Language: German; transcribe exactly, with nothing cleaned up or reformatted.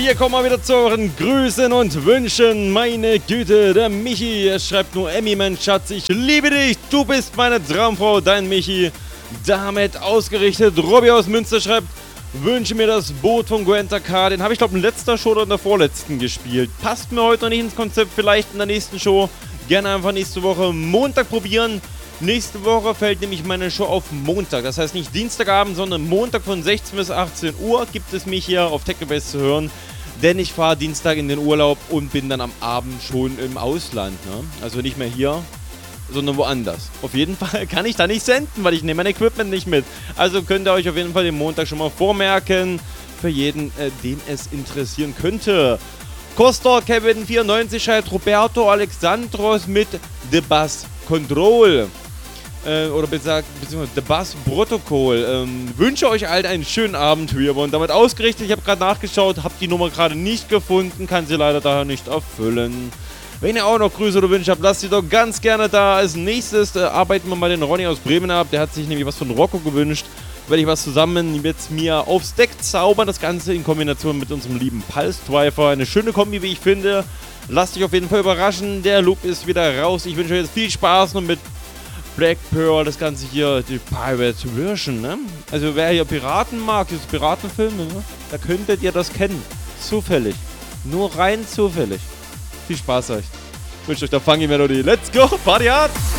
wir kommen mal wieder zu euren Grüßen und Wünschen. Meine Güte, der Michi, er schreibt nur: Emmy, mein Schatz, ich liebe dich, du bist meine Traumfrau, dein Michi. Damit ausgerichtet. Robby aus Münster schreibt: Wünsche mir das Boot von Gwenta K. Den habe ich, glaube ich, in letzter Show oder in der vorletzten gespielt. Passt mir heute noch nicht ins Konzept, vielleicht in der nächsten Show. Gerne einfach nächste Woche Montag probieren. Nächste Woche fällt nämlich meine Show auf Montag. Das heißt nicht Dienstagabend, sondern Montag von sechzehn bis achtzehn Uhr gibt es mich hier auf Technobase zu hören. Denn ich fahre Dienstag in den Urlaub und bin dann am Abend schon im Ausland. Ne? Also nicht mehr hier, sondern woanders. Auf jeden Fall kann ich da nicht senden, weil ich nehme mein Equipment nicht mit. Also könnt ihr euch auf jeden Fall den Montag schon mal vormerken. Für jeden, äh, den es interessieren könnte. Costa Kevin vierundneunzig schreibt: Roberto Alexandros mit The Bass Control. Äh, oder besagt, beziehungsweise The Bass Protocol. Ähm, wünsche euch allen einen schönen Abend, wie und damit ausgerichtet. Ich habe gerade nachgeschaut, habe die Nummer gerade nicht gefunden, kann sie leider daher nicht erfüllen. Wenn ihr auch noch Grüße oder Wünsche habt, lasst sie doch ganz gerne da. Als nächstes äh, arbeiten wir mal den Ronny aus Bremen ab. Der hat sich nämlich was von Rocco gewünscht. Werde ich was zusammen mit mir aufs Deck zaubern. Das Ganze in Kombination mit unserem lieben Pulse Driver. Eine schöne Kombi, wie ich finde. Lasst euch auf jeden Fall überraschen. Der Loop ist wieder raus. Ich wünsche euch jetzt viel Spaß und mit Black Pearl, das Ganze hier, die Pirate Version, ne? Also wer hier Piraten mag, diese Piratenfilme, ne? Da könntet ihr das kennen. Zufällig. Nur rein zufällig. Viel Spaß euch. Ich wünsche euch der Funky Melody. Let's go, Party hard!